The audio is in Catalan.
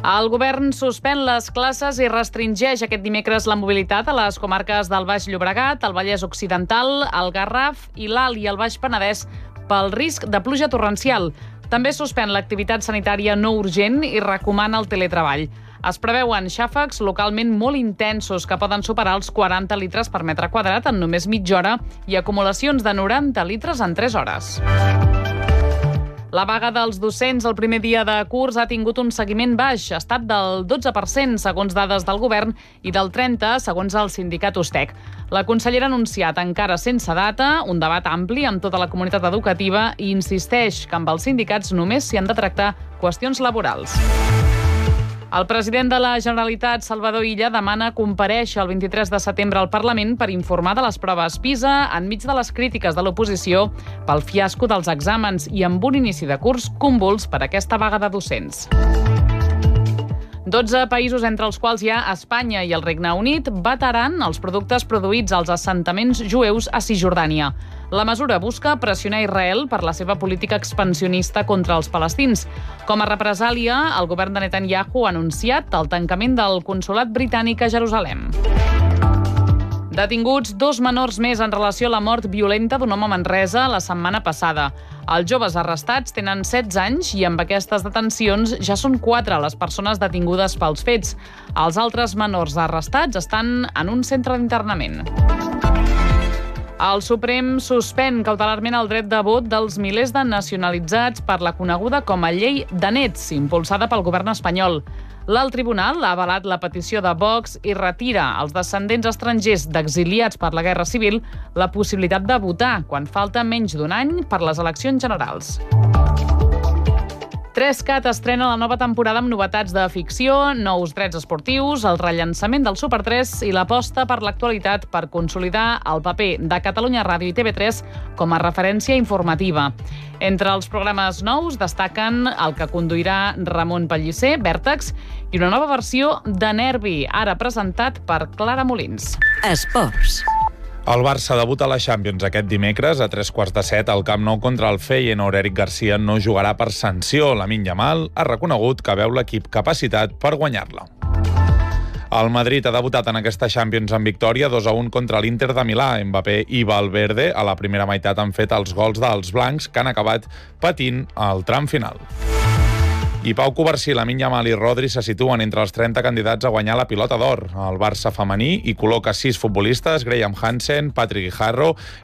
El govern suspèn les classes i restringeix aquest dimecres la mobilitat a les comarques del Baix Llobregat, el Vallès Occidental, el Garraf i l'Alt i el Baix Penedès pel risc de pluja torrencial. També suspèn l'activitat sanitària no urgent i recomana el teletreball. Es preveuen xàfecs localment molt intensos que poden superar els 40 litres per metre quadrat en només mitja hora i acumulacions de 90 litres en 3 hores. La vaga dels docents el primer dia de curs ha tingut un seguiment baix, ha estat del 12% segons dades del govern i del 30% segons el sindicat USTEC. La consellera ha anunciat, encara sense data, un debat ampli amb tota la comunitat educativa i insisteix que amb els sindicats només s'hi han de tractar qüestions laborals. El president de la Generalitat, Salvador Illa, demana comparèixer el 23 de setembre al Parlament per informar de les proves PISA enmig de les crítiques de l'oposició pel fiasco dels exàmens i amb un inici de curs convuls per aquesta vaga de docents. 12 països, entre els quals hi ha Espanya i el Regne Unit, vetaran els productes produïts als assentaments jueus a Cisjordània. La mesura busca pressionar Israel per la seva política expansionista contra els palestins. Com a represàlia, el govern de Netanyahu ha anunciat el tancament del consolat britànic a Jerusalem. Detinguts 2 menors més en relació a la mort violenta d'un home a Manresa la setmana passada. Els joves arrestats tenen 16 anys i amb aquestes detencions ja són 4 les persones detingudes pels fets. Els altres menors arrestats estan en un centre d'internament. El Suprem suspèn cautelarment el dret de vot dels milers de nacionalitzats per la coneguda com a llei de nets, impulsada pel govern espanyol. L'alt tribunal ha avalat la petició de Vox i retira als descendents estrangers d'exiliats per la Guerra Civil la possibilitat de votar quan falta menys d'un any per les eleccions generals. 3CAT estrena la nova temporada amb novetats de ficció, nous drets esportius, el rellançament del Super 3 i l'aposta per l'actualitat per consolidar el paper de Catalunya Ràdio i TV3 com a referència informativa. Entre els programes nous destaquen el que conduirà Ramon Pellicer, Vèrtex, i una nova versió de Nervi, ara presentat per Clara Molins. Esports. El Barça debuta a la Champions aquest dimecres a 6:45 al Camp Nou contra el Feyenoord. Eric Garcia no jugarà per sanció. Lamine Yamal ha reconegut que veu l'equip capacitat per guanyar-la. El Madrid ha debutat en aquesta Champions amb victòria 2-1 contra l'Inter de Milà. Mbappé i Valverde a la primera meitat han fet els gols dels blancs que han acabat patint al tram final. I Pau Covarsí, Lamine Yamal i Rodri se situen entre els 30 candidats a guanyar la Pilota d'Or. El Barça femení hi col·loca 6 futbolistes, Graham Hansen, Patrick Guijarro